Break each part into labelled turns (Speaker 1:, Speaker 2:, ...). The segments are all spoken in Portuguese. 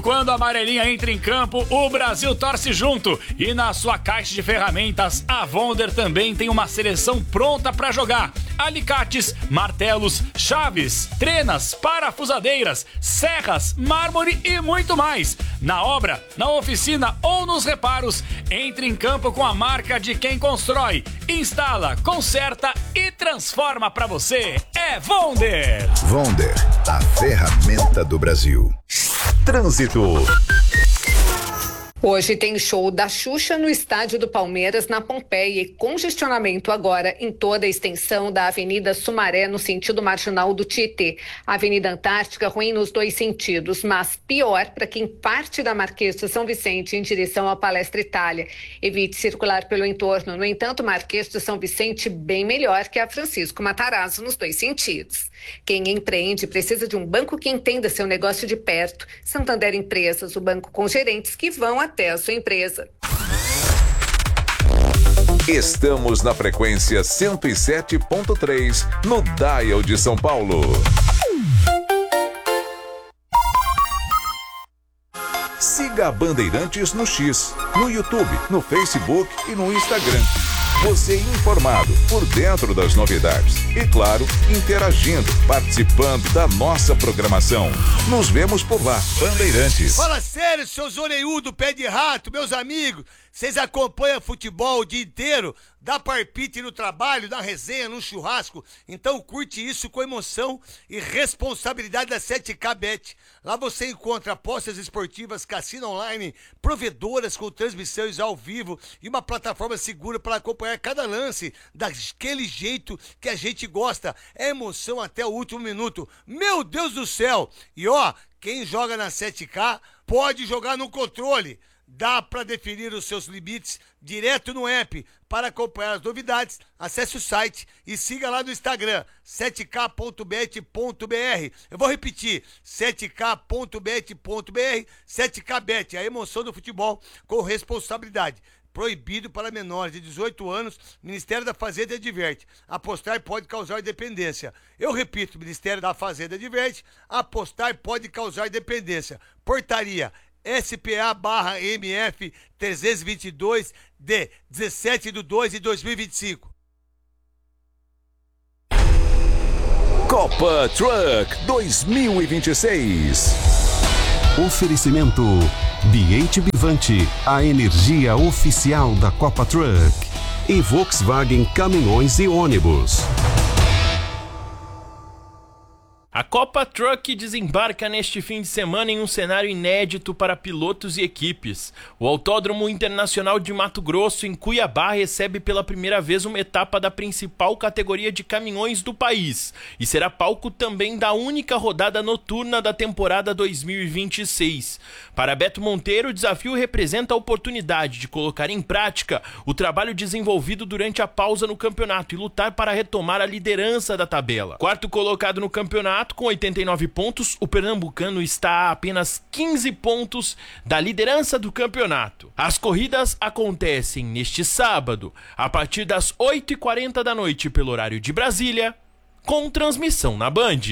Speaker 1: Quando a amarelinha entra em campo, o Brasil torce junto. E na sua caixa de ferramentas, a Wonder também tem uma seleção pronta para jogar. Alicates, martelos, chaves, trenas, parafusadeiras, serras, mármore e muito mais. Na obra, na oficina ou nos reparos, entre em campo com a marca de quem constrói, instala, conserta e transforma para você. É Wonder.
Speaker 2: Wonder, a ferramenta do Brasil. Trânsito.
Speaker 3: Hoje tem show da Xuxa no estádio do Palmeiras, na Pompeia, e congestionamento agora em toda a extensão da Avenida Sumaré, no sentido marginal do Tietê. A Avenida Antártica ruim nos dois sentidos, mas pior para quem parte da Marquês de São Vicente em direção à Palestra Itália. Evite circular pelo entorno. No entanto, Marquês de São Vicente bem melhor que a Francisco Matarazzo nos dois sentidos. Quem empreende precisa de um banco que entenda seu negócio de perto. Santander Empresas, o banco com gerentes que vão até a sua empresa.
Speaker 2: Estamos na frequência 107.3, no Dial de São Paulo. Siga a Bandeirantes no X, no YouTube, no Facebook e no Instagram. Você informado, por dentro das novidades. E claro, interagindo, participando da nossa programação. Nos vemos por lá, Bandeirantes.
Speaker 4: Fala sério, seus orelhudos, pé de rato, meus amigos. Vocês acompanham futebol o dia inteiro? Dá palpite no trabalho, na resenha, no churrasco? Então curte isso com emoção e responsabilidade da 7K Bet. Lá você encontra apostas esportivas, cassino online, provedoras com transmissões ao vivo e uma plataforma segura para acompanhar cada lance daquele jeito que a gente gosta. É emoção até o último minuto. Meu Deus do céu! E ó, quem joga na 7K pode jogar no controle. Dá para definir os seus limites direto no app. Para acompanhar as novidades, acesse o site e siga lá no Instagram, 7k.bet.br. Eu vou repetir, 7k.bet.br, 7kbet, a emoção do futebol com responsabilidade. Proibido para menores de 18 anos, Ministério da Fazenda adverte. Apostar pode causar dependência. Eu repito, Ministério da Fazenda adverte, apostar pode causar dependência. Portaria SPA/MF 322 de 17/2/2025.
Speaker 2: Copa Truck 2026.
Speaker 5: Oferecimento BH Bivante, a energia oficial da Copa Truck. E Volkswagen Caminhões e Ônibus.
Speaker 6: A Copa Truck desembarca neste fim de semana em um cenário inédito para pilotos e equipes. O Autódromo Internacional de Mato Grosso, em Cuiabá, recebe pela primeira vez uma etapa da principal categoria de caminhões do país e será palco também da única rodada noturna da temporada 2026. Para Beto Monteiro, o desafio representa a oportunidade de colocar em prática o trabalho desenvolvido durante a pausa no campeonato e lutar para retomar a liderança da tabela. Quarto colocado no campeonato, com 89 pontos, o pernambucano está a apenas 15 pontos da liderança do campeonato. As corridas acontecem neste sábado, a partir das 8h40 da noite pelo horário de Brasília, com transmissão na Band.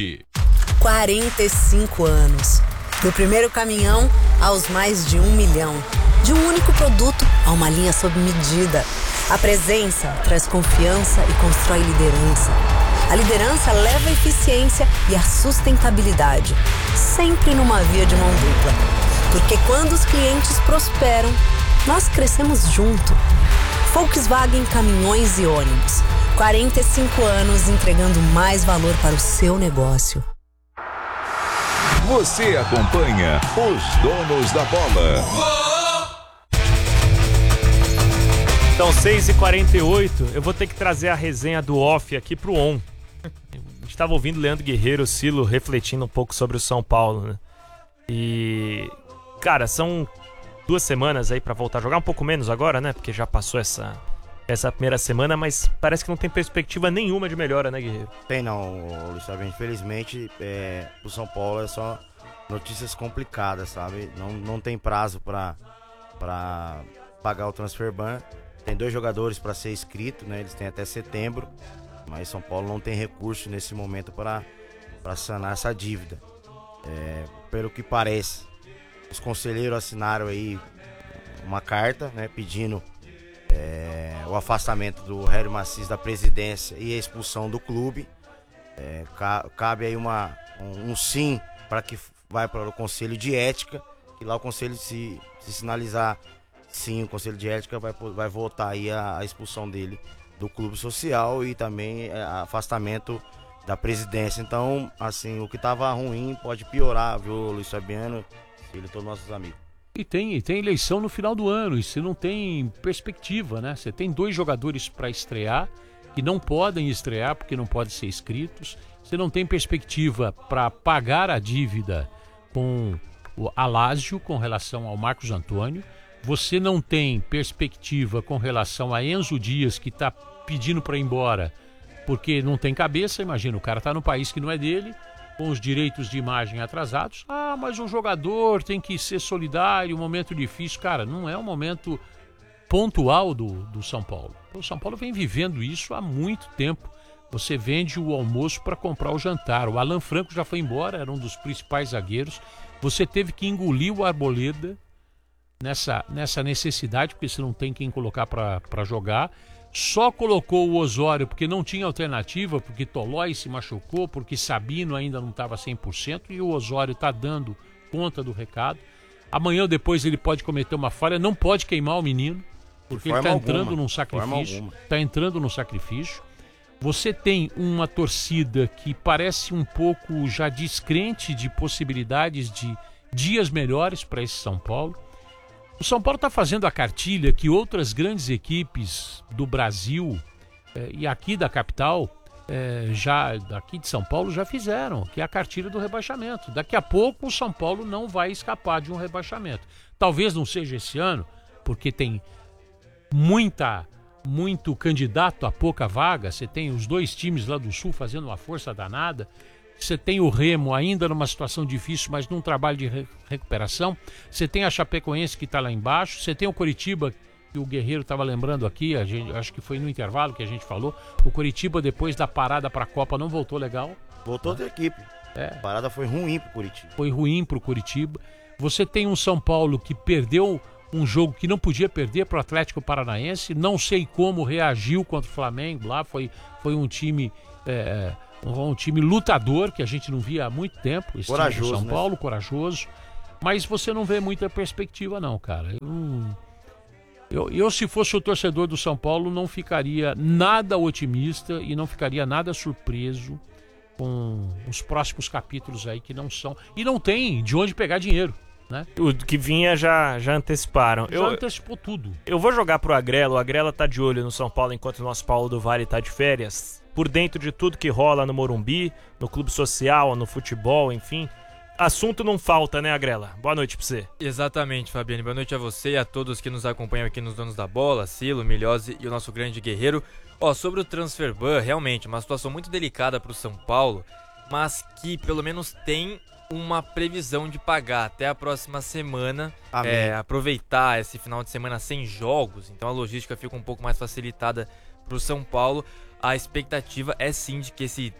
Speaker 7: 45 anos. Do primeiro caminhão aos mais de 1 milhão. De um único produto a uma linha sob medida. A presença traz confiança e constrói liderança. A liderança leva a eficiência e a sustentabilidade, sempre numa via de mão dupla. Porque quando os clientes prosperam, nós crescemos junto. Volkswagen Caminhões e Ônibus. 45 anos entregando mais valor para o seu negócio.
Speaker 2: Você acompanha os donos da bola.
Speaker 8: Então, 6h48, eu vou ter que trazer a resenha do off aqui pro on. A gente estava ouvindo Leandro Guerreiro, Silo, refletindo um pouco sobre o São Paulo, né? E, cara, são 2 semanas aí pra voltar a jogar, um pouco menos agora, né? Porque já passou essa primeira semana, mas parece que não tem perspectiva nenhuma de melhora, né, Guerreiro?
Speaker 9: Tem não, Luiz Fábio. Infelizmente, o São Paulo é só notícias complicadas, sabe? Não tem prazo pra pagar o transfer ban. Tem 2 jogadores para ser inscrito, né? Eles têm até setembro, mas São Paulo não tem recurso nesse momento para sanar essa dívida. Pelo que parece, os conselheiros assinaram aí uma carta, né, pedindo o afastamento do Hélio Macis da presidência e a expulsão do clube. Cabe aí um sim para que vai para o Conselho de Ética, e lá o Conselho, se sinalizar sim, o Conselho de Ética vai votar aí a expulsão dele do clube social e também afastamento da presidência. Então, assim, o que estava ruim pode piorar, viu, Luiz Fabiano? Ele e todos nossos amigos.
Speaker 10: E tem eleição no final do ano, e você não tem perspectiva, né? Você tem 2 jogadores para estrear, que não podem estrear porque não podem ser inscritos. Você não tem perspectiva para pagar a dívida com o Alásio com relação ao Marcos Antônio. Você não tem perspectiva com relação a Enzo Dias, que está pedindo para ir embora porque não tem cabeça. Imagina, o cara está no país que não é dele, com os direitos de imagem atrasados. Ah, mas o jogador tem que ser solidário, um momento difícil. Cara, não é um momento pontual do São Paulo. O São Paulo vem vivendo isso há muito tempo. Você vende o almoço para comprar o jantar. O Alan Franco já foi embora, era um dos principais zagueiros. Você teve que engolir o Arboleda nessa necessidade, porque você não tem quem colocar para jogar. Só colocou o Osório porque não tinha alternativa, porque Tolói se machucou, porque Sabino ainda não estava 100%, e o Osório está dando conta do recado. Amanhã ou depois ele pode cometer uma falha, não pode queimar o menino, porque ele está entrando num sacrifício. Está entrando num sacrifício. Você tem uma torcida que parece um pouco já descrente de possibilidades de dias melhores para esse São Paulo. O São Paulo está fazendo a cartilha que outras grandes equipes do Brasil e aqui da capital, daqui de São Paulo, já fizeram, que é a cartilha do rebaixamento. Daqui a pouco o São Paulo não vai escapar de um rebaixamento. Talvez não seja esse ano, porque tem muito candidato a pouca vaga. Você tem os 2 times lá do Sul fazendo uma força danada. Você tem o Remo ainda numa situação difícil, mas num trabalho de recuperação. Você tem a Chapecoense que está lá embaixo. Você tem o Coritiba, que o Guerreiro estava lembrando aqui, acho que foi no intervalo que a gente falou. O Coritiba, depois da parada para a Copa, não voltou legal.
Speaker 9: Voltou da equipe. A parada foi ruim para o Coritiba.
Speaker 10: Foi ruim para o Coritiba. Você tem um São Paulo que perdeu um jogo que não podia perder para o Atlético Paranaense. Não sei como reagiu contra o Flamengo lá. Foi um time... um time lutador que a gente não via há muito tempo. Esse corajoso, time do São Paulo, corajoso. Mas você não vê muita perspectiva não, cara. Eu se fosse o torcedor do São Paulo, não ficaria nada otimista e não ficaria nada surpreso com os próximos capítulos aí que não são... E não tem de onde pegar dinheiro, né?
Speaker 8: O que vinha já anteciparam.
Speaker 10: Já antecipou tudo.
Speaker 8: Eu vou jogar pro Agrelo. O Agrelo tá de olho no São Paulo enquanto o nosso Paulo do Vale tá de férias. Por dentro de tudo que rola no Morumbi, no clube social, no futebol, enfim. Assunto não falta, né, Agrela? Boa noite pra você.
Speaker 11: Exatamente, Fabiane. Boa noite a você e a todos que nos acompanham aqui nos Donos da Bola, Silo, Milhose e o nosso grande guerreiro. Sobre o Transferban, realmente, uma situação muito delicada pro São Paulo, mas que pelo menos tem uma previsão de pagar até a próxima semana. Aproveitar esse final de semana sem jogos, então a logística fica um pouco mais facilitada pro São Paulo. A expectativa é sim de que esse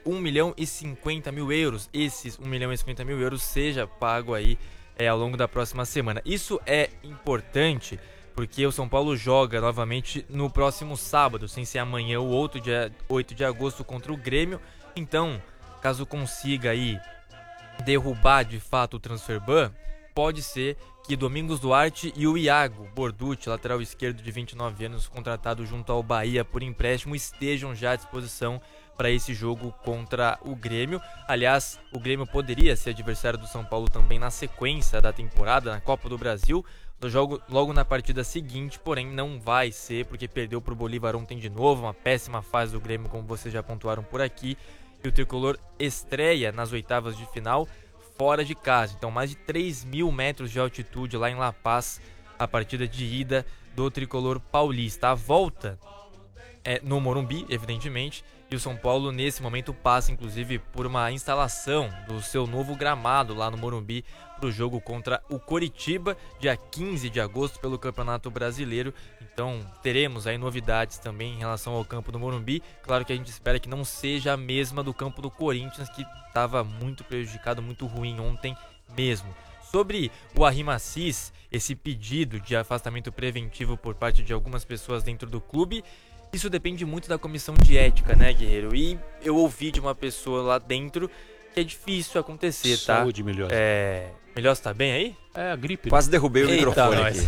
Speaker 11: 1.050.000 euros, esses 1.050.000 euros seja pago aí ao longo da próxima semana. Isso é importante porque o São Paulo joga novamente no próximo sábado, sem ser amanhã ou outro, dia 8 de agosto, contra o Grêmio. Então, caso consiga aí derrubar de fato o Transferban, pode ser que Domingos Duarte e o Iago Borducci, lateral esquerdo de 29 anos, contratado junto ao Bahia por empréstimo, estejam já à disposição para esse jogo contra o Grêmio. Aliás, o Grêmio poderia ser adversário do São Paulo também na sequência da temporada, na Copa do Brasil, no jogo logo na partida seguinte, porém não vai ser, porque perdeu para o Bolívar ontem de novo, uma péssima fase do Grêmio, como vocês já pontuaram por aqui, e o tricolor estreia nas oitavas de final fora de casa. Então mais de 3.000 metros de altitude lá em La Paz, a partida de ida do tricolor paulista. A volta é no Morumbi, evidentemente, e o São Paulo nesse momento passa inclusive por uma instalação do seu novo gramado lá no Morumbi para o jogo contra o Coritiba, dia 15 de agosto pelo Campeonato Brasileiro. Então teremos aí novidades também em relação ao campo do Morumbi. Claro que a gente espera que não seja a mesma do campo do Corinthians, que estava muito prejudicado, muito ruim ontem mesmo. Sobre o Arrim Assis, esse pedido de afastamento preventivo por parte de algumas pessoas dentro do clube, isso depende muito da comissão de ética, né, Guerreiro? E eu ouvi de uma pessoa lá dentro que é difícil acontecer, tá?
Speaker 10: Saúde, Milhosa.
Speaker 11: Milhosa tá bem aí?
Speaker 10: É, a gripe.
Speaker 12: Quase derrubei o microfone aqui.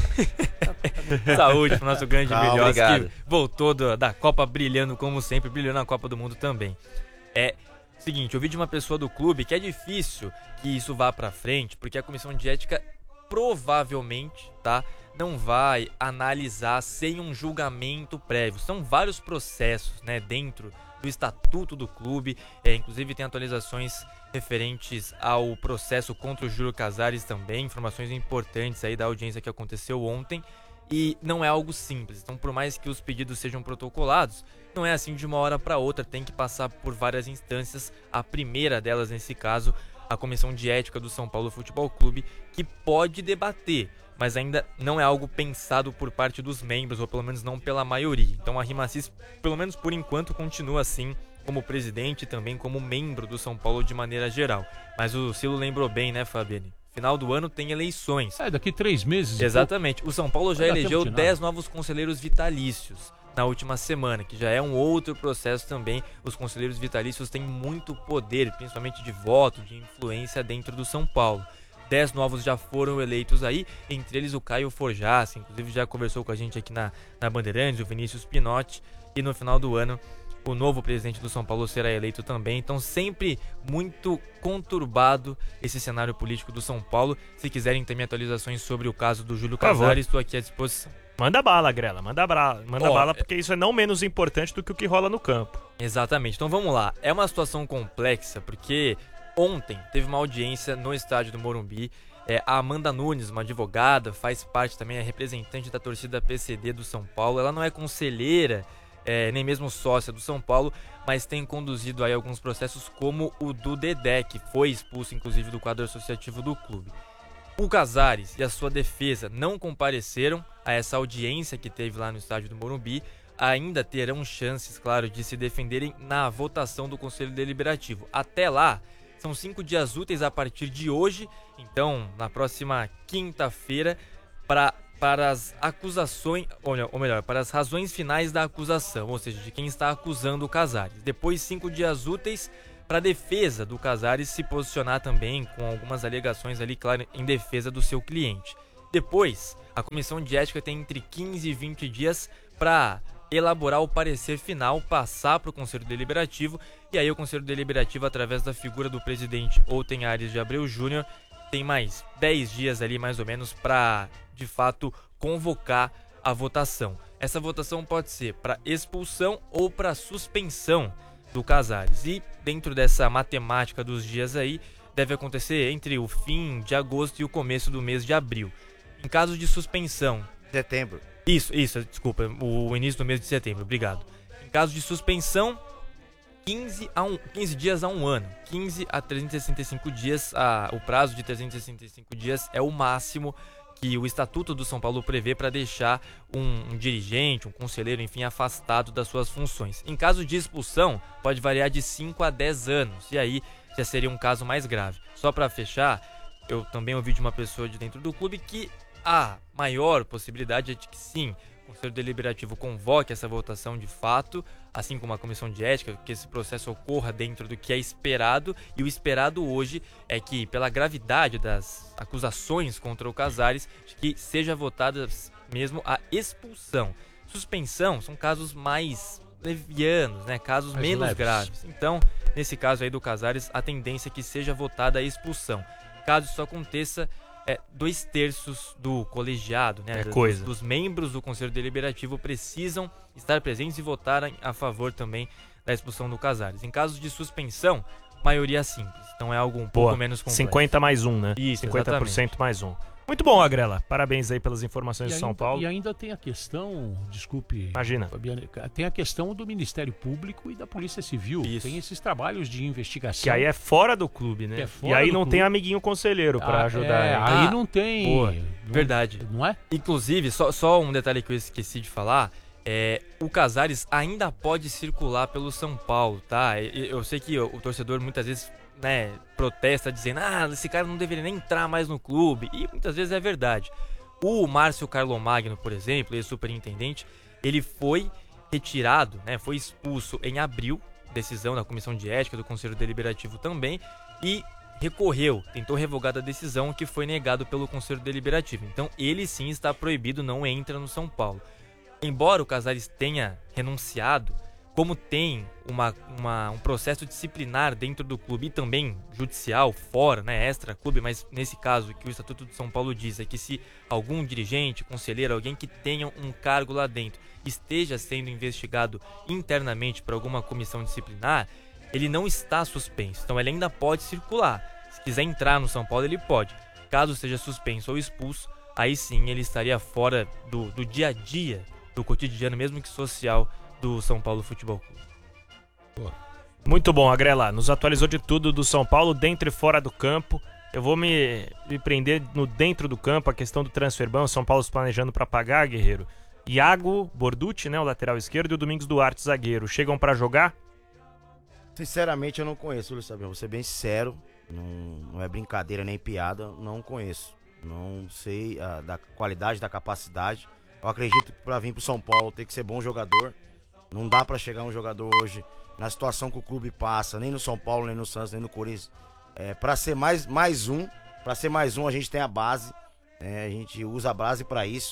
Speaker 11: Saúde pro nosso grande Milhosa,
Speaker 12: obrigado.
Speaker 11: que voltou da Copa brilhando como sempre, brilhou na Copa do Mundo também. Seguinte, eu vi de uma pessoa do clube que é difícil que isso vá pra frente, porque a comissão de ética provavelmente, tá, não vai analisar sem um julgamento prévio. São vários processos, né, dentro do estatuto do clube, inclusive tem atualizações referentes ao processo contra o Júlio Casares também, informações importantes aí da audiência que aconteceu ontem, e não é algo simples. Então, por mais que os pedidos sejam protocolados, não é assim de uma hora para outra, tem que passar por várias instâncias. A primeira delas, nesse caso, a Comissão de Ética do São Paulo Futebol Clube, que pode debater, mas ainda não é algo pensado por parte dos membros, ou pelo menos não pela maioria. Então a Arrim Assis, pelo menos por enquanto, continua assim, como presidente e também como membro do São Paulo de maneira geral. Mas o Silo lembrou bem, né, Fabiane? Final do ano tem eleições.
Speaker 10: Daqui 3 meses.
Speaker 11: Exatamente. O São Paulo já elegeu 10 novos conselheiros vitalícios na última semana, que já é um outro processo também. Os conselheiros vitalícios têm muito poder, principalmente de voto, de influência dentro do São Paulo. 10 novos já foram eleitos aí, entre eles o Caio Forjassi, inclusive já conversou com a gente aqui na Bandeirantes, o Vinícius Pinotti, e no final do ano o novo presidente do São Paulo será eleito também. Então sempre muito conturbado esse cenário político do São Paulo. Se quiserem também atualizações sobre o caso do Júlio Casares, estou aqui à disposição.
Speaker 8: Manda bala, Grela, manda bala, porque isso é não menos importante do que o que rola no campo.
Speaker 11: Exatamente, então vamos lá. É uma situação complexa, porque ontem teve uma audiência no estádio do Morumbi. A Amanda Nunes, uma advogada, faz parte também, é representante da torcida PCD do São Paulo. Ela não é conselheira, nem mesmo sócia do São Paulo, mas tem conduzido aí alguns processos, como o do Dedé, que foi expulso inclusive do quadro associativo do clube. O Casares e a sua defesa não compareceram a essa audiência que teve lá no estádio do Morumbi. Ainda terão chances, claro, de se defenderem na votação do Conselho Deliberativo. Até lá, são 5 dias úteis a partir de hoje, então na próxima quinta-feira, para as acusações, ou melhor, para as razões finais da acusação, ou seja, de quem está acusando o Casares. Depois, 5 dias úteis para a defesa do Casares se posicionar também com algumas alegações ali, claro, em defesa do seu cliente. Depois, a Comissão de Ética tem entre 15 e 20 dias para elaborar o parecer final, passar para o Conselho Deliberativo, e aí o Conselho Deliberativo, através da figura do presidente Outem Ares de Abreu Júnior, tem mais 10 dias ali, mais ou menos, para, de fato, convocar a votação. Essa votação pode ser para expulsão ou para suspensão do Casares. E dentro dessa matemática dos dias aí, deve acontecer entre o fim de agosto e o começo do mês de abril. Em caso de suspensão...
Speaker 9: Setembro.
Speaker 11: Isso, desculpa, o início do mês de setembro, obrigado. Em caso de suspensão, 15 dias a um ano. 15 a 365 dias, o prazo de 365 dias é o máximo que o Estatuto do São Paulo prevê para deixar um dirigente, um conselheiro, enfim, afastado das suas funções. Em caso de expulsão, pode variar de 5 a 10 anos, e aí já seria um caso mais grave. Só para fechar, eu também ouvi de uma pessoa de dentro do clube que a maior possibilidade é de que sim, o Conselho Deliberativo convoque essa votação de fato, assim como a Comissão de Ética, que esse processo ocorra dentro do que é esperado, e o esperado hoje é que, pela gravidade das acusações contra o Casares, que seja votada mesmo a expulsão. Suspensão são casos mais levianos, né? Casos mais menos leves, graves. Então, nesse caso aí do Casares, a tendência é que seja votada a expulsão. Caso isso aconteça, 2/3 do colegiado, né, dos membros do Conselho Deliberativo precisam estar presentes e votarem a favor também da expulsão do Casares. Em casos de suspensão, maioria simples. Então é algo um pouco menos complexo.
Speaker 8: 50 mais 1, né?
Speaker 11: Isso,
Speaker 8: 50%
Speaker 11: exatamente.
Speaker 8: mais 1. Muito bom, Agrela. Parabéns aí pelas informações de São Paulo.
Speaker 10: E ainda tem a questão, desculpe,
Speaker 8: imagina,
Speaker 10: Fabiano, tem a questão do Ministério Público e da Polícia Civil.
Speaker 11: Isso.
Speaker 10: Tem esses trabalhos de investigação.
Speaker 8: Que aí é fora do clube, né? E aí não tem amiguinho conselheiro para ajudar.
Speaker 10: Aí não tem.
Speaker 11: Boa. Verdade.
Speaker 10: Não é?
Speaker 11: Inclusive, só um detalhe que eu esqueci de falar. O Casares ainda pode circular pelo São Paulo, tá? Eu sei que o torcedor muitas vezes né, protesta dizendo, esse cara não deveria nem entrar mais no clube, e muitas vezes é verdade. O Márcio Carlomagno, por exemplo, ex-superintendente, ele foi retirado, né, foi expulso em abril, decisão da Comissão de Ética do Conselho Deliberativo também, e recorreu, tentou revogar a decisão que foi negado pelo Conselho Deliberativo. Então ele sim está proibido, não entra no São Paulo. Embora o Casares tenha renunciado, como tem um processo disciplinar dentro do clube e também judicial fora, né, extra clube, mas nesse caso que o Estatuto de São Paulo diz é que se algum dirigente, conselheiro, alguém que tenha um cargo lá dentro esteja sendo investigado internamente por alguma comissão disciplinar, ele não está suspenso, então ele ainda pode circular. Se quiser entrar no São Paulo, ele pode. Caso seja suspenso ou expulso, aí sim ele estaria fora do dia a dia, do cotidiano, mesmo que social, do São Paulo Futebol Clube.
Speaker 8: Muito bom, Agrela. Nos atualizou de tudo do São Paulo, dentro e fora do campo. Eu vou me prender no dentro do campo, a questão do transferban, o São Paulo se planejando para pagar, Guerreiro. Iago Borducci, né, o lateral esquerdo, e o Domingos Duarte, zagueiro. Chegam para jogar?
Speaker 9: Sinceramente, eu não conheço, Luiz Fabiano. Vou ser bem sincero, não é brincadeira nem piada, não conheço. Não sei da qualidade, da capacidade. Eu acredito que para vir pro São Paulo tem que ser bom jogador. Não dá para chegar um jogador hoje na situação que o clube passa, nem no São Paulo, nem no Santos, nem no Corinthians. Para ser mais um, a gente tem a base. A gente usa a base para isso.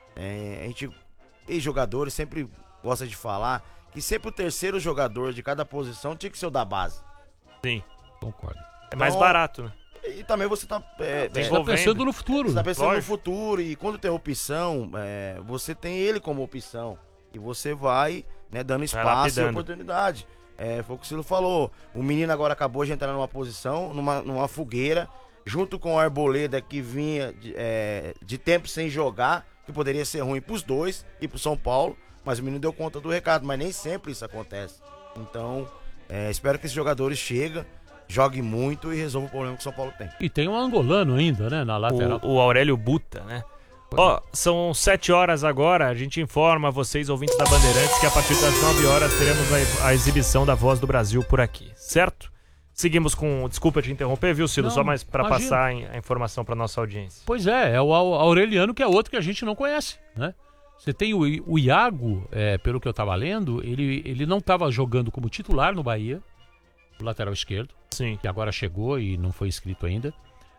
Speaker 9: E jogadores sempre gosta de falar que sempre o terceiro jogador de cada posição tinha que ser o da base.
Speaker 8: Sim,
Speaker 10: concordo.
Speaker 8: É mais barato, né?
Speaker 9: E também você tá
Speaker 10: pensando no futuro.
Speaker 9: Você tá pensando no futuro, e quando tem opção, você tem ele como opção. E você vai, né, dando espaço e oportunidade. Foi o que o Cilo falou. O menino agora acabou de entrar numa posição, numa fogueira, junto com o Arboleda, que vinha de tempo sem jogar, que poderia ser ruim pros dois e pro São Paulo, mas o menino deu conta do recado, mas nem sempre isso acontece. Então, espero que esses jogadores cheguem, joguem muito e resolvam o problema que o São Paulo tem.
Speaker 10: E tem um angolano ainda, né, na lateral.
Speaker 8: O Aurélio Buta, né? São 7 horas agora, a gente informa vocês, ouvintes da Bandeirantes, que a partir das 9 horas teremos a exibição da Voz do Brasil por aqui, certo? Seguimos com... Desculpa te interromper, viu, Cilo? Só mais para passar a informação para nossa audiência.
Speaker 10: Pois é o Aureliano, que é outro que a gente não conhece, né? Você tem o Iago, pelo que eu estava lendo, ele não estava jogando como titular no Bahia, o lateral esquerdo,
Speaker 8: sim,
Speaker 10: que agora chegou e não foi inscrito ainda.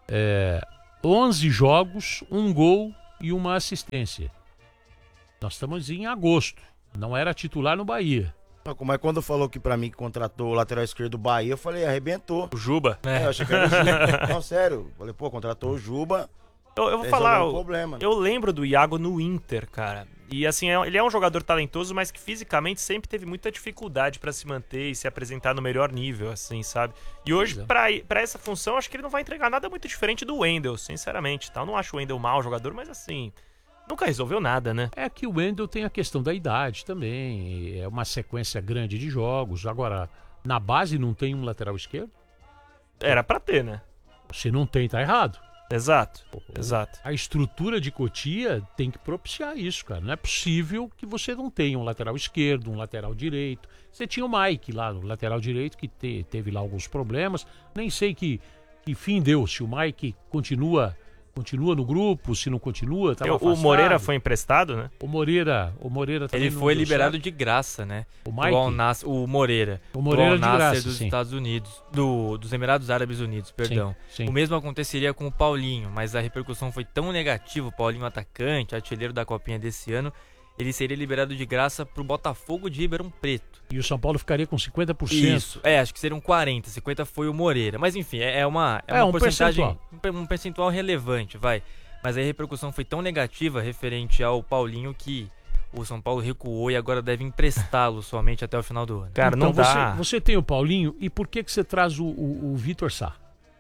Speaker 10: 11 jogos, 1 gol e 1 assistência. Nós estamos em agosto, não era titular no Bahia.
Speaker 9: Mas quando falou que pra mim que contratou o lateral esquerdo do Bahia, eu falei, arrebentou.
Speaker 8: O Juba.
Speaker 9: Eu achei que era o Juba. Não, sério. Falei, contratou o Juba.
Speaker 8: Eu vou falar,
Speaker 9: problema, né?
Speaker 8: Eu lembro do Iago no Inter, cara. E assim, ele é um jogador talentoso, mas que fisicamente sempre teve muita dificuldade pra se manter e se apresentar no melhor nível, assim, sabe? E hoje, pra essa função, acho que ele não vai entregar nada muito diferente do Wendel, sinceramente, tá? Eu não acho o Wendel mau jogador, mas assim... Nunca resolveu nada, né?
Speaker 10: É que o Wendel tem a questão da idade também. É uma sequência grande de jogos. Agora, na base não tem um lateral esquerdo?
Speaker 8: Era pra ter, né?
Speaker 10: Se não tem, tá errado.
Speaker 8: Exato.
Speaker 10: A estrutura de Cotia tem que propiciar isso, cara. Não é possível que você não tenha um lateral esquerdo, um lateral direito. Você tinha o Mike lá, no lateral direito, que teve lá alguns problemas. Nem sei que fim deu, se o Mike continua no grupo, se não continua, tava afastado.
Speaker 8: O Moreira foi emprestado, né?
Speaker 10: O Moreira também
Speaker 11: ele foi liberado de graça, né?
Speaker 10: O Mike?
Speaker 11: O Moreira.
Speaker 10: O Moreira de graça,
Speaker 11: dos
Speaker 10: sim.
Speaker 11: Estados Unidos, dos Emirados Árabes Unidos, perdão.
Speaker 10: Sim.
Speaker 11: O mesmo aconteceria com o Paulinho, mas a repercussão foi tão negativa. O Paulinho, atacante, artilheiro da Copinha desse ano, ele seria liberado de graça pro Botafogo de Ribeirão Preto.
Speaker 10: E o São Paulo ficaria com 50%.
Speaker 11: Isso, acho que seriam 40%, 50% foi o Moreira. Mas enfim, é uma
Speaker 10: um
Speaker 11: porcentagem, um percentual relevante, vai. Mas a repercussão foi tão negativa referente ao Paulinho que o São Paulo recuou e agora deve emprestá-lo somente até o final do ano.
Speaker 10: Cara, então não dá. Você tem o Paulinho, e por que você traz o Vitor Sá?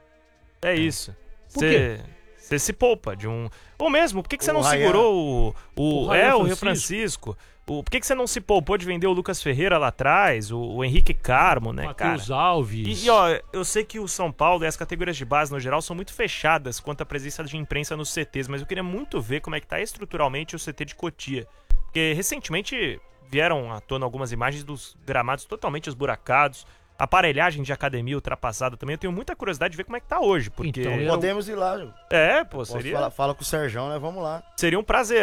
Speaker 8: É isso.
Speaker 10: Por quê?
Speaker 8: Você se poupa de um... Ou mesmo, por que você não segurou o Rio Francisco? Por que você não se poupou de vender o Lucas Ferreira lá atrás, o Henrique Carmo, né, cara?
Speaker 10: Matheus Alves.
Speaker 8: E ó, eu sei que o São Paulo e as categorias de base no geral são muito fechadas quanto à presença de imprensa nos CTs, mas eu queria muito ver como é que tá estruturalmente o CT de Cotia. Porque recentemente vieram à tona algumas imagens dos gramados totalmente esburacados, aparelhagem de academia ultrapassada também. Eu tenho muita curiosidade de ver como é que tá hoje, porque...
Speaker 9: Então, podemos ir lá.
Speaker 8: Seria...
Speaker 9: Fala com o Serjão, né? Vamos lá.
Speaker 8: Seria um prazer.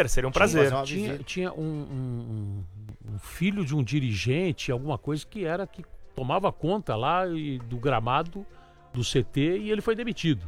Speaker 10: Tinha um filho de um dirigente, alguma coisa que tomava conta lá do gramado do CT e ele foi demitido.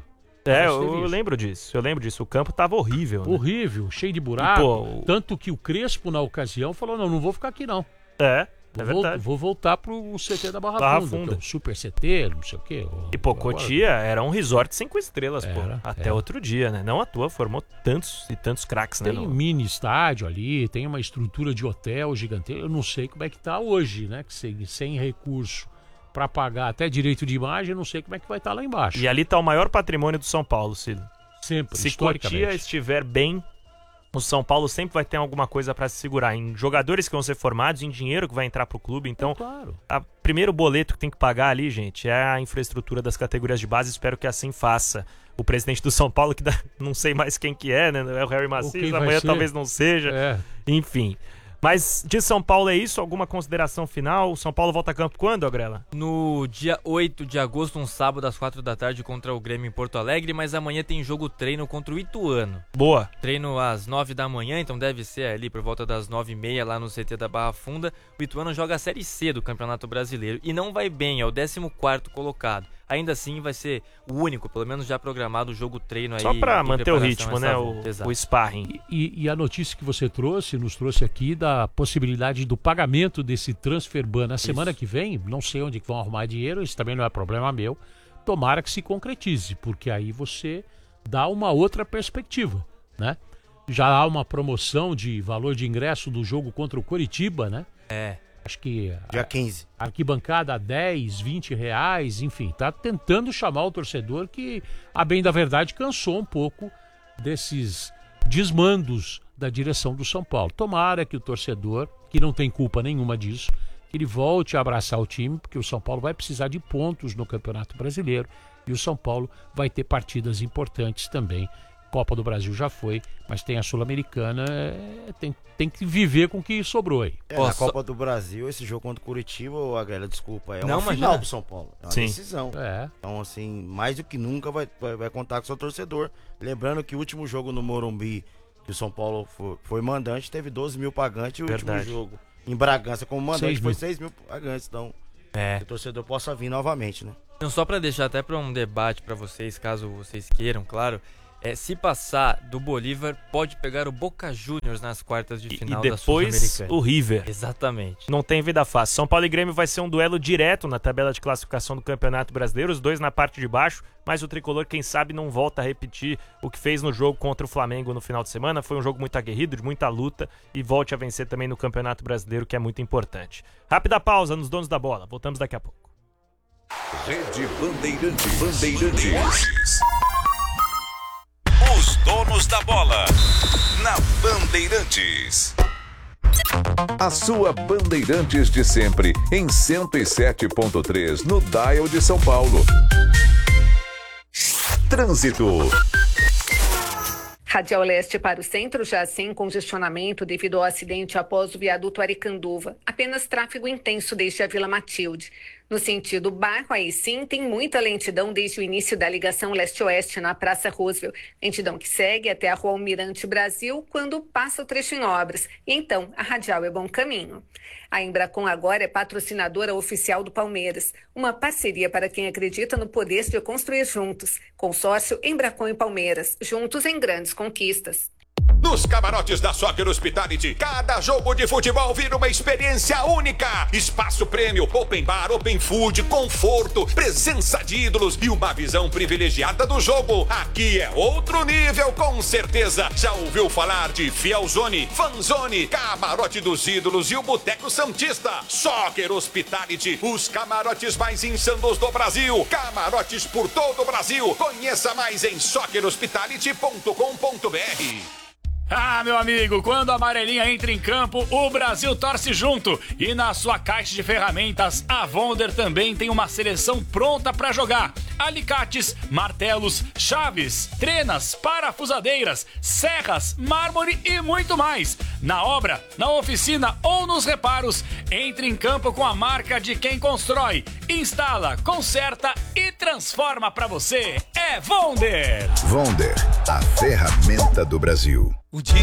Speaker 8: Eu lembro disso. O campo tava horrível. Né?
Speaker 10: Horrível, cheio de buraco. Tanto que o Crespo, na ocasião, falou, não vou ficar aqui não.
Speaker 8: É verdade.
Speaker 10: Vou voltar pro CT da Barra Funda. Super CT, não sei o quê.
Speaker 8: E Cotia era um resort 5 estrelas, até outro dia, né? Não à toa formou tantos e tantos craques, né?
Speaker 10: Tem um mini estádio ali, tem uma estrutura de hotel gigantesca. Eu não sei como é que tá hoje, né? Que sem recurso para pagar até direito de imagem, eu não sei como é que vai estar lá embaixo.
Speaker 8: E ali tá o maior patrimônio do São Paulo, Ciro.
Speaker 10: Sempre,
Speaker 8: se Cotia estiver bem, o São Paulo sempre vai ter alguma coisa para se segurar em jogadores que vão ser formados, em dinheiro que vai entrar pro clube. Então, primeiro boleto que tem que pagar ali, gente, é a infraestrutura das categorias de base. Espero que assim faça. O presidente do São Paulo, que não sei mais quem que é, né? É o Harry Macias, amanhã talvez não seja. Enfim. Mas de São Paulo é isso? Alguma consideração final? O São Paulo volta a campo quando, Agrela?
Speaker 11: No dia 8 de agosto, um sábado às 4 da tarde contra o Grêmio em Porto Alegre, mas amanhã tem jogo treino contra o Ituano.
Speaker 8: Boa.
Speaker 11: Treino às 9 da manhã, então deve ser ali por volta das 9h30 lá no CT da Barra Funda. O Ituano joga a Série C do Campeonato Brasileiro e não vai bem, é o 14º colocado. Ainda assim vai ser o único, pelo menos já programado o jogo treino aí.
Speaker 8: Só pra manter o ritmo, né? O sparring.
Speaker 10: E a notícia que você nos trouxe aqui da possibilidade do pagamento desse transfer ban na semana que vem, não sei onde que vão arrumar dinheiro, isso também não é problema meu. Tomara que se concretize, porque aí você dá uma outra perspectiva, né? Já há uma promoção de valor de ingresso do jogo contra o Coritiba, né? Acho que
Speaker 9: dia 15.
Speaker 10: Arquibancada a 10, 20 reais, enfim, tá tentando chamar o torcedor que, a bem da verdade, cansou um pouco desses desmandos da direção do São Paulo. Tomara que o torcedor, que não tem culpa nenhuma disso, que ele volte a abraçar o time, porque o São Paulo vai precisar de pontos no Campeonato Brasileiro e o São Paulo vai ter partidas importantes também. Copa do Brasil já foi, mas tem a Sul-Americana, tem que viver com o que sobrou aí.
Speaker 9: Na Copa do Brasil, esse jogo contra o Curitiba, Agrela, desculpa, é uma final pro São Paulo. É uma decisão. Então, assim, mais do que nunca vai contar com o seu torcedor. Lembrando que o último jogo no Morumbi, que o São Paulo foi mandante, teve 12 mil pagantes. E o último jogo em Bragança como mandante foi 6 mil pagantes. Então, que o torcedor possa vir novamente, né?
Speaker 11: Então, só para deixar até para um debate para vocês, caso vocês queiram, claro... se passar do Bolívar, pode pegar o Boca Juniors nas quartas de final da Sul-Americana.
Speaker 8: E depois o River.
Speaker 11: Exatamente.
Speaker 8: Não tem vida fácil. São Paulo e Grêmio vai ser um duelo direto na tabela de classificação do Campeonato Brasileiro, os dois na parte de baixo, mas o tricolor, quem sabe, não volta a repetir o que fez no jogo contra o Flamengo no final de semana. Foi um jogo muito aguerrido, de muita luta, e volte a vencer também no Campeonato Brasileiro, que é muito importante. Rápida pausa nos Donos da Bola. Voltamos daqui a pouco.
Speaker 2: Rede Bandeirantes.
Speaker 5: Os Donos da Bola, na Bandeirantes.
Speaker 2: A sua Bandeirantes de sempre, em 107.3, no Dial de São Paulo. Trânsito.
Speaker 3: Radial Leste para o centro já sem congestionamento devido ao acidente após o viaduto Aricanduva. Apenas tráfego intenso desde a Vila Matilde. No sentido bairro, aí sim, tem muita lentidão desde o início da ligação leste-oeste na Praça Roosevelt. Lentidão que segue até a Rua Almirante Brasil, quando passa o trecho em obras. E então, a Radial é bom caminho. A Embracon agora é patrocinadora oficial do Palmeiras. Uma parceria para quem acredita no poder de construir juntos. Consórcio Embracon e Palmeiras, juntos em grandes conquistas.
Speaker 12: Nos camarotes da Soccer Hospitality, cada jogo de futebol vira uma experiência única. Espaço prêmio, open bar, open food, conforto, presença de ídolos e uma visão privilegiada do jogo. Aqui é outro nível, com certeza. Já ouviu falar de Fielzone, Fanzone, Camarote dos Ídolos e o Boteco Santista? Soccer Hospitality, os camarotes mais insanos do Brasil. Camarotes por todo o Brasil. Conheça mais em soccerhospitality.com.br.
Speaker 1: Ah, meu amigo, quando a amarelinha entra em campo, o Brasil torce junto. E na sua caixa de ferramentas, a Wonder também tem uma seleção pronta para jogar. Alicates, martelos, chaves, trenas, parafusadeiras, serras, mármore e muito mais. Na obra, na oficina ou nos reparos, entre em campo com a marca de quem constrói, instala, conserta e transforma para você. É Wonder!
Speaker 2: Wonder, a ferramenta do Brasil.